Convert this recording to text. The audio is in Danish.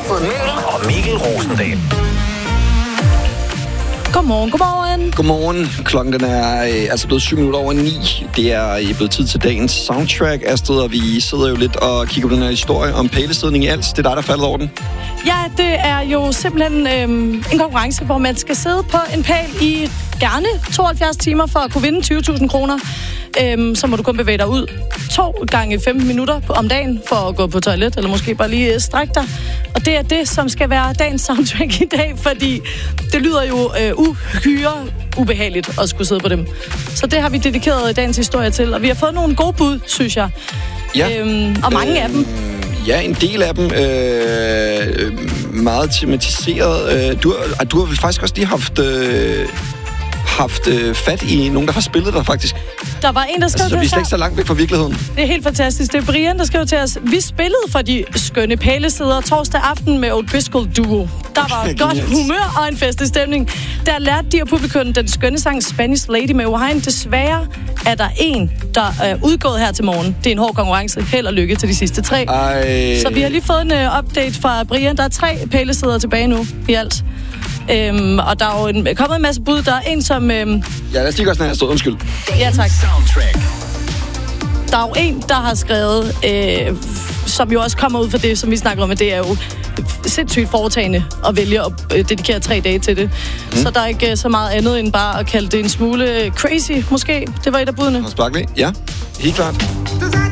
Fod Møller og Mikkel Rosendal. Godmorgen. Godmorgen. Klokken den er blevet 7:07. Det er blevet tid til dagens soundtrack, Astrid, og vi sidder jo lidt og kigger på den her historie om pælestedning i Als. Det er dig, der faldt over den. Ja, det er jo simpelthen en konkurrence, hvor man skal sidde på en pæl i gerne 72 timer for at kunne vinde 20.000 kroner. Så må du kun bevæge dig ud 2 gange 15 minutter om dagen for at gå på toilet, eller måske bare lige strække dig. Og det er det, som skal være dagens soundtrack i dag, fordi det lyder jo uhyre ubehageligt at skulle sidde på dem. Så det har vi dedikeret dagens historie til, og vi har fået nogle gode bud, synes jeg. Ja. Og mange af dem. Ja, en del af dem meget tematiseret. Du har vel faktisk også lige haft fat i nogen, der har spillet der faktisk. Der var en, der skrev så vi er slet ikke så langt væk fra virkeligheden. Det er helt fantastisk. Det er Brian, der skrev til os: vi spillede for de skønne pælesider torsdag aften med O'Driscoll Duo. Der var godt humør og en festlig stemning. Der lærte de og publikum den skønne sang Spanish Lady med Ohain. Desværre er der en, der er udgået her til morgen. Det er en hård konkurrence. Held og lykke til de sidste 3. Så vi har lige fået en update fra Brian. Der er 3 pælesider tilbage nu i alt. Og der er jo kommet en masse bud. Der er en, som... Ja, lad os lige gøre sådan her. Undskyld. Ja, tak. Der er jo en, der har skrevet, som jo også kommer ud fra det, som vi snakker om, at det er jo sindssygt foretagende at vælge at dedikere 3 dage til det. Så der er ikke så meget andet end bare at kalde det en smule crazy, måske. Det var et af budene. Ja, helt klart.